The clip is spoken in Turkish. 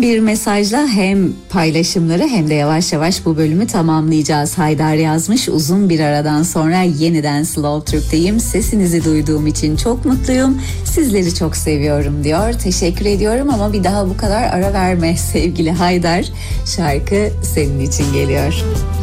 Son bir mesajla hem paylaşımları hem de yavaş yavaş bu bölümü tamamlayacağız. Haydar yazmış, uzun bir aradan sonra yeniden Slow Türk'teyim. Sesinizi duyduğum için çok mutluyum. Sizleri çok seviyorum diyor. Teşekkür ediyorum ama bir daha bu kadar ara verme sevgili Haydar. Şarkı senin için geliyor.